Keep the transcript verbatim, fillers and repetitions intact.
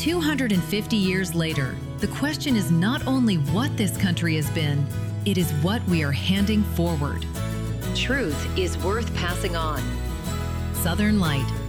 two hundred fifty years later, the question is not only what this country has been, it is what we are handing forward. Truth is worth passing on. Southern Light.